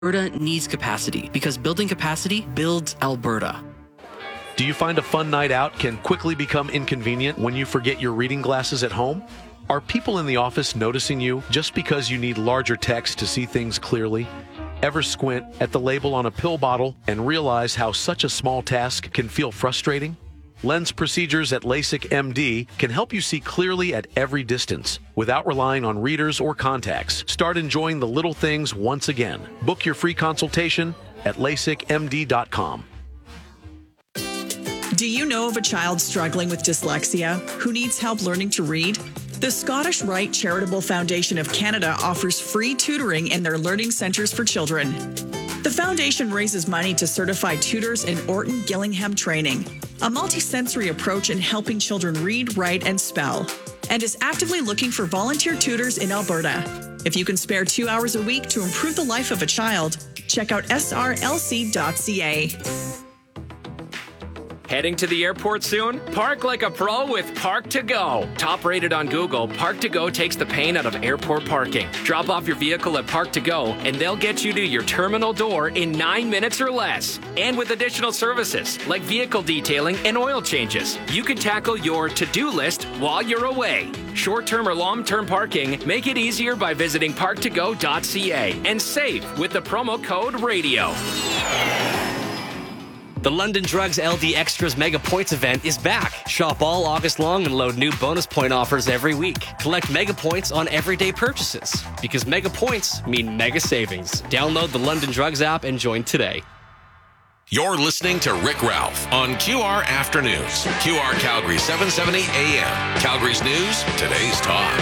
Alberta needs capacity because building capacity builds Alberta. Do you find a fun night out can quickly become inconvenient when you forget your reading glasses at home? Are people in the office noticing you just because you need larger text to see things clearly? Ever squint at the label on a pill bottle and realize how such a small task can feel frustrating? Lens procedures at LASIK MD can help you see clearly at every distance without relying on readers or contacts. Start enjoying the little things once again. Book your free consultation at LASIKMD.com. Do you know of a child struggling with dyslexia who needs help learning to read? The Scottish Rite Charitable Foundation of Canada offers free tutoring in their learning centres for children. The foundation raises money to certify tutors in Orton Gillingham training, a multisensory approach in helping children read, write, and spell, and is actively looking for volunteer tutors in Alberta. If you can spare 2 hours a week to improve the life of a child, check out srlc.ca. Heading to the airport soon? Park like a pro with Park to Go. Top rated on Google, Park to Go takes the pain out of airport parking. Drop off your vehicle at Park to Go and they'll get you to your terminal door in 9 minutes or less. And with additional services like vehicle detailing and oil changes, you can tackle your to-do list while you're away. Short-term or long-term parking, make it easier by visiting parktogo.ca and save with the promo code RADIO. The London Drugs LD Extras Mega Points event is back. Shop all August long and load new bonus point offers every week. Collect Mega Points on everyday purchases because Mega Points mean mega savings. Download the London Drugs app and join today. You're listening to Rick Ralph on QR Afternoons. QR Calgary 770 AM. Calgary's news, today's talk.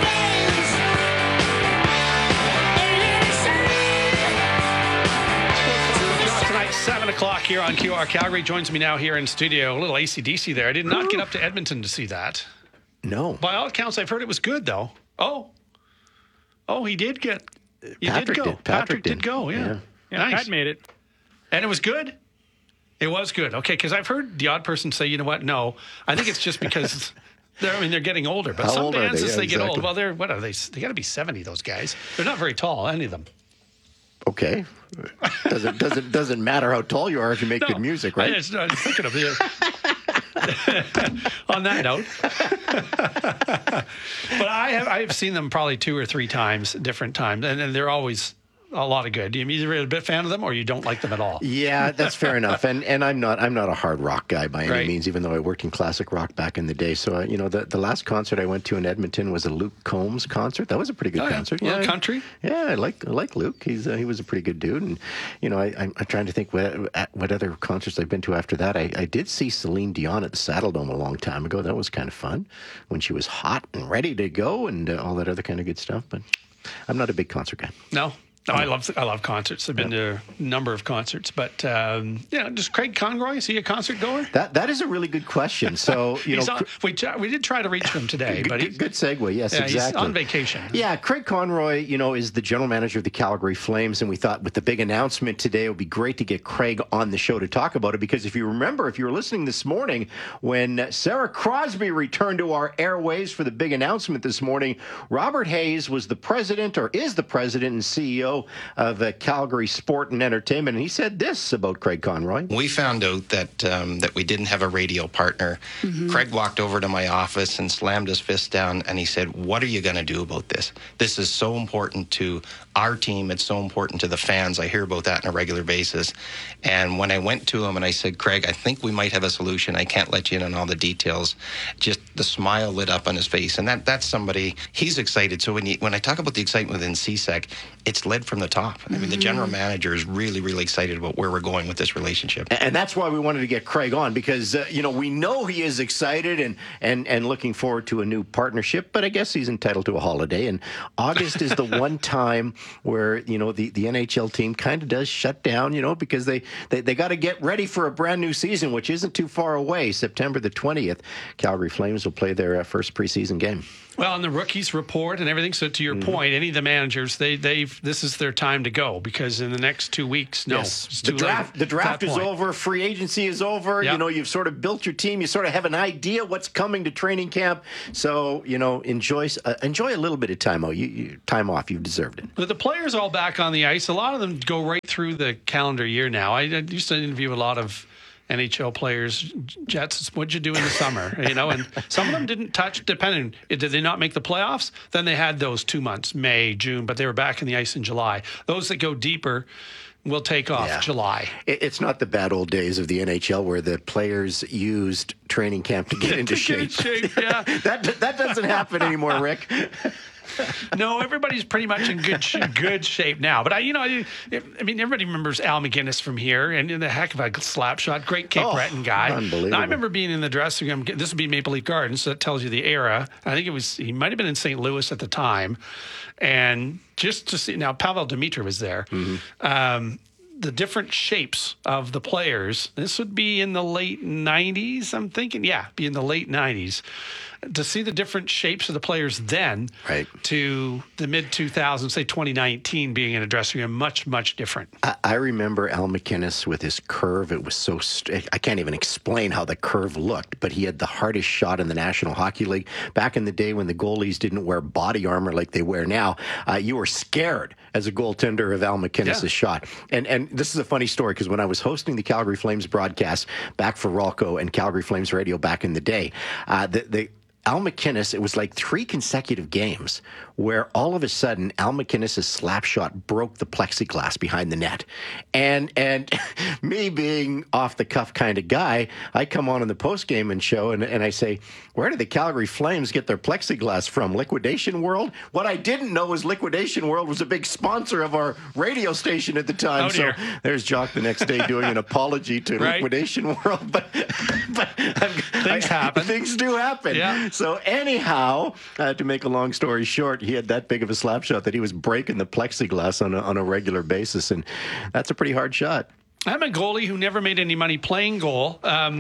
7 o'clock here on QR Calgary. Joins me now here in studio. A little AC/DC there. I did not get up to Edmonton to see that. No. By all accounts, I've heard it was good, though. Oh, he did get... Patrick did go, yeah. Nice. Pat made it. And it was good? It was good. Okay, because I've heard the odd person say, you know what, no. I think it's just because... they're getting older. But some bands, as they get old, well, what are they? They got to be 70, those guys. They're not very tall, any of them. Okay. Doesn't matter how tall you are if you make good music, right? I was thinking of it. On that note. But I've seen them probably 2 or 3 times, different times, and they're always a lot of good. You're either a bit fan of them or you don't like them at all. Yeah, that's fair enough. And I'm not a hard rock guy by any means, even though I worked in classic rock back in the day. So the last concert I went to in Edmonton was a Luke Combs concert. That was a pretty good concert. Yeah, country. Yeah, I like Luke. He was a pretty good dude. And I'm trying to think what other concerts I've been to after that. I did see Celine Dion at the Saddle Dome a long time ago. That was kind of fun when she was hot and ready to go and all that other kind of good stuff. But I'm not a big concert guy. No, I love concerts. I've been to a number of concerts, but does Craig Conroy, is he a concert goer? That is a really good question. So we did try to reach him today, but good segue. Yes, exactly. He's on vacation. Yeah, Craig Conroy, is the general manager of the Calgary Flames, and we thought with the big announcement today, it would be great to get Craig on the show to talk about it. Because if you remember, if you were listening this morning, when Sarah Crosby returned to our airways for the big announcement this morning, Robert Hayes is the president and CEO of Calgary Sport and Entertainment, and he said this about Craig Conroy. We found out that we didn't have a radio partner. Mm-hmm. Craig walked over to my office and slammed his fist down, and he said, "What are you going to do about this? This is so important to our team. It's so important to the fans. I hear about that on a regular basis." And when I went to him and I said, "Craig, I think we might have a solution. I can't let you in on all the details," just the smile lit up on his face. And that's somebody, he's excited. So when I talk about the excitement within CSEC, it's led from the top. I mean, the general manager is really, really excited about where we're going with this relationship. And that's why we wanted to get Craig on, because, we know he is excited and looking forward to a new partnership, but I guess he's entitled to a holiday. And August is the one time where, the NHL team kind of does shut down, because they got to get ready for a brand new season, which isn't too far away. September the 20th, Calgary Flames will play their first preseason game. Well, and the rookies report and everything. So to your point, any of the managers, this is their time to go, because in the next 2 weeks, it's too late. The draft is over. Free agency is over. Yep. You've sort of built your team. You sort of have an idea what's coming to training camp. So, enjoy a little bit of time out. Time off. You've deserved it. But the players all back on the ice, a lot of them go right through the calendar year now. I used to interview a lot of NHL players. Jets, what'd you do in the summer? And some of them didn't touch, depending. Did they not make the playoffs? Then they had those 2 months, May, June, but they were back in the ice in July. Those that go deeper will take off July. It's not the bad old days of the NHL where the players used training camp to get into shape. Yeah. that doesn't happen anymore, Rick. No, everybody's pretty much in good shape now. But everybody remembers Al McGinnis from here, and the heck of a slap shot, great Cape Breton guy. Unbelievable. Now, I remember being in the dressing room. This would be Maple Leaf Gardens, so that tells you the era. I think he might have been in St. Louis at the time, and just to see now, Pavel Demitra was there. Mm-hmm. The different shapes of the players. This would be in the late 90s, I'm thinking. Yeah, be in the late 90s. To see the different shapes of the players then to the mid-2000s, say 2019, being in a dressing room, much, much different. I remember Al McInnes with his curve. It was so I can't even explain how the curve looked, but he had the hardest shot in the National Hockey League. Back in the day when the goalies didn't wear body armor like they wear now, you were scared as a goaltender of Al McInnes' shot. And this is a funny story, because when I was hosting the Calgary Flames broadcast back for Ralco and Calgary Flames Radio back in the day, Al McInnes, it was like 3 consecutive games where all of a sudden Al McInnes' slap shot broke the plexiglass behind the net. And me being off the cuff kind of guy, I come on in the post-game and show and I say, where did the Calgary Flames get their plexiglass from? Liquidation World? What I didn't know was Liquidation World was a big sponsor of our radio station at the time. So there's Jock the next day doing an apology to Liquidation World. But things happen. Things do happen. Yeah. So anyhow, to make a long story short, he had that big of a slap shot that he was breaking the plexiglass on a regular basis, and that's a pretty hard shot. I'm a goalie who never made any money playing goal,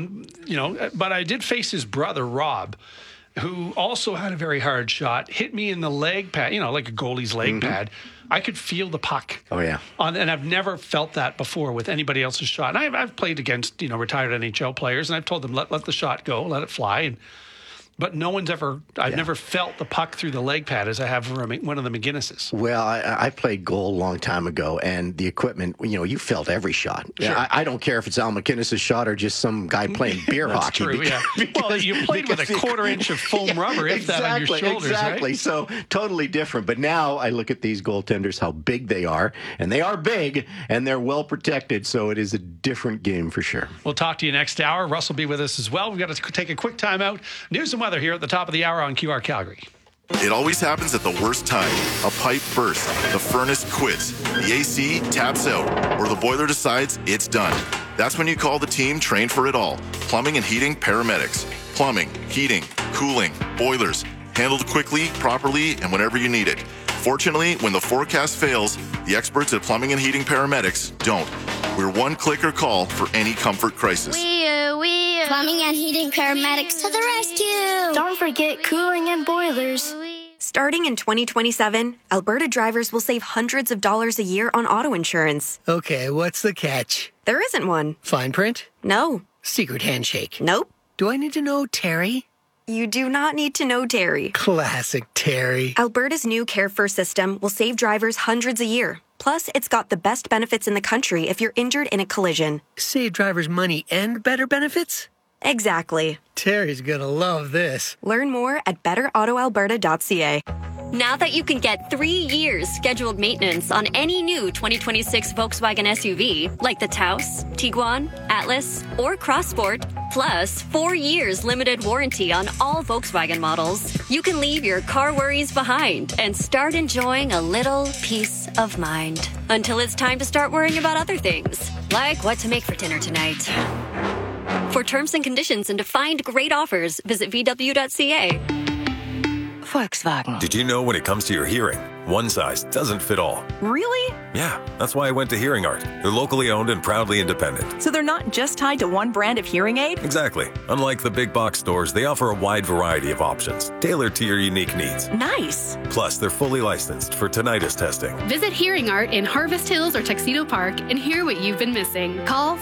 but I did face his brother, Rob, who also had a very hard shot, hit me in the leg pad, like a goalie's leg pad. I could feel the puck. Oh, yeah. And I've never felt that before with anybody else's shot. And I've played against, retired NHL players, and I've told them, let the shot go, let it fly, but no one's I've never felt the puck through the leg pad as I have for one of the McGinnises. Well, I played goal a long time ago, and the equipment, you felt every shot. Sure. I don't care if it's Al McInnes' shot or just some guy playing beer hockey. True, well, you played with a quarter-inch of foam rubber, if that on your shoulders, Exactly, right? So totally different. But now I look at these goaltenders, how big they are, and they are big, and they're well protected, so it is a different game for sure. We'll talk to you next hour. Russ will be with us as well. We've got to take a quick time out. News and weather here at the top of the hour on QR Calgary. It always happens at the worst time. A pipe bursts, the furnace quits, the AC taps out, or the boiler decides it's done. That's when you call the team trained for it all. Plumbing and heating paramedics. Plumbing, heating, cooling, boilers. Handled quickly, properly, and whenever you need it. Fortunately, when the forecast fails, the experts at Plumbing and Heating Paramedics don't. We're one clicker call for any comfort crisis. Plumbing and Heating Paramedics to the rescue! Don't forget cooling and boilers. Starting in 2027, Alberta drivers will save hundreds of dollars a year on auto insurance. Okay, what's the catch? There isn't one. Fine print? No. Secret handshake? Nope. Do I need to know Terry? You do not need to know Terry. Classic Terry. Alberta's new Care First system will save drivers hundreds a year. Plus, it's got the best benefits in the country if you're injured in a collision. Save drivers money and better benefits? Exactly. Terry's gonna love this. Learn more at betterautoalberta.ca. Now that you can get 3 years scheduled maintenance on any new 2026 Volkswagen SUV, like the Taos, Tiguan, Atlas, or Crossport, plus 4 years limited warranty on all Volkswagen models, you can leave your car worries behind and start enjoying a little peace of mind. Until it's time to start worrying about other things, like what to make for dinner tonight. For terms and conditions and to find great offers, visit VW.ca. Volkswagen. Did you know when it comes to your hearing, one size doesn't fit all? Really? Yeah, that's why I went to Hearing Art. They're locally owned and proudly independent. So they're not just tied to one brand of hearing aid? Exactly. Unlike the big box stores, they offer a wide variety of options, tailored to your unique needs. Nice. Plus, they're fully licensed for tinnitus testing. Visit Hearing Art in Harvest Hills or Tuxedo Park and hear what you've been missing. Call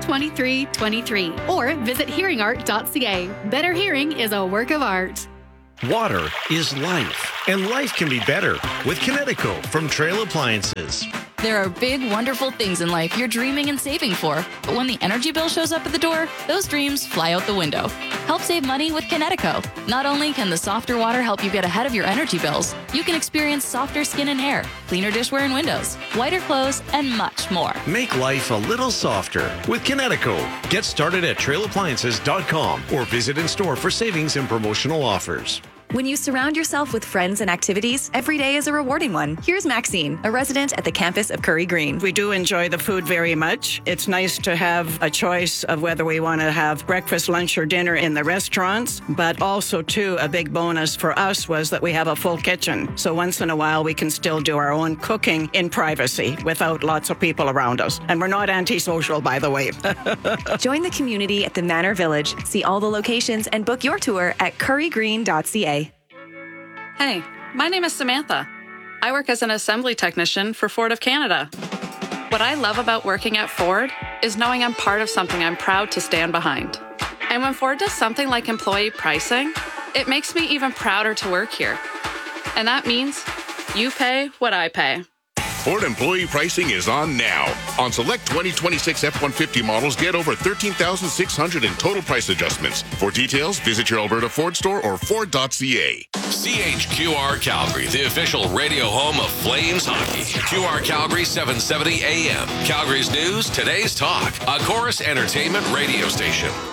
403-680-2323 or visit hearingart.ca. Better hearing is a work of art. Water is life, and life can be better with Kinetico from Trail Appliances. There are big, wonderful things in life you're dreaming and saving for, but when the energy bill shows up at the door, those dreams fly out the window. Help save money with Kinetico. Not only can the softer water help you get ahead of your energy bills, you can experience softer skin and hair, cleaner dishware and windows, whiter clothes, and much more. Make life a little softer with Kinetico. Get started at trailappliances.com or visit in store for savings and promotional offers. When you surround yourself with friends and activities, every day is a rewarding one. Here's Maxine, a resident at the campus of Curry Green. We do enjoy the food very much. It's nice to have a choice of whether we want to have breakfast, lunch, or dinner in the restaurants, but also, too, a big bonus for us was that we have a full kitchen. So once in a while, we can still do our own cooking in privacy without lots of people around us. And we're not antisocial, by the way. Join the community at the Manor Village. See all the locations and book your tour at currygreen.ca. Hey, my name is Samantha. I work as an assembly technician for Ford of Canada. What I love about working at Ford is knowing I'm part of something I'm proud to stand behind. And when Ford does something like employee pricing, it makes me even prouder to work here. And that means you pay what I pay. Ford employee pricing is on now. On select 2026 F-150 models, get over $13,600 in total price adjustments. For details, visit your Alberta Ford store or Ford.ca. CHQR Calgary, the official radio home of Flames hockey. QR Calgary 770 AM. Calgary's news, today's talk. A Chorus Entertainment radio station.